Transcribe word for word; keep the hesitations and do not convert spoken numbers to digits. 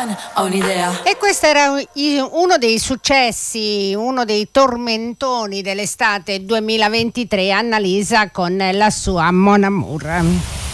ho un'idea. E questo era uno dei successi, uno dei tormentoni dell'estate duemilaventitré, Annalisa con la sua Mon Amour.